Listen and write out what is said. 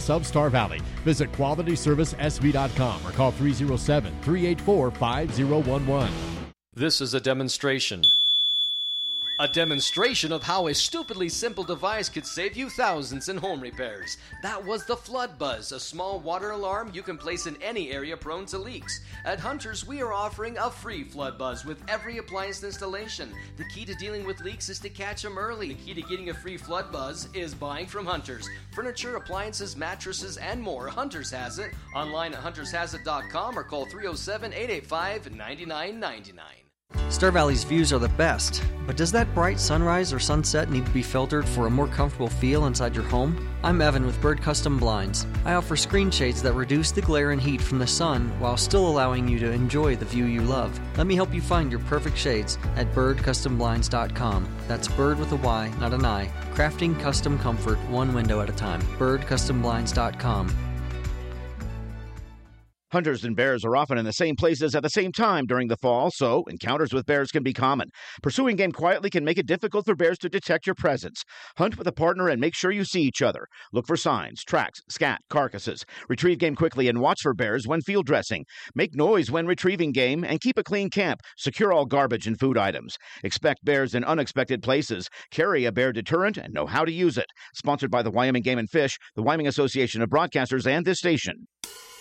Sub-Star Valley. Visit QualityServiceSB.com or call 307-384-5011. This is a demonstration. A demonstration of how a stupidly simple device could save you thousands in home repairs. That was the Flood Buzz, a small water alarm you can place in any area prone to leaks. At Hunters, we are offering a free Flood Buzz with every appliance installation. The key to dealing with leaks is to catch them early. The key to getting a free Flood Buzz is buying from Hunters. Furniture, appliances, mattresses, and more. Hunters has it. Online at huntershasit.com or call 307-885-9999. Star Valley's views are the best, but does that bright sunrise or sunset need to be filtered for a more comfortable feel inside your home? I'm Evan with Bird Custom Blinds. I offer screen shades that reduce the glare and heat from the sun while still allowing you to enjoy the view you love. Let me help you find your perfect shades at birdcustomblinds.com. That's bird with a Y, not an I. Crafting custom comfort one window at a time. birdcustomblinds.com. Hunters and bears are often in the same places at the same time during the fall, so encounters with bears can be common. Pursuing game quietly can make it difficult for bears to detect your presence. Hunt with a partner and make sure you see each other. Look for signs, tracks, scat, carcasses. Retrieve game quickly and watch for bears when field dressing. Make noise when retrieving game and keep a clean camp. Secure all garbage and food items. Expect bears in unexpected places. Carry a bear deterrent and know how to use it. Sponsored by the Wyoming Game and Fish, the Wyoming Association of Broadcasters, and this station.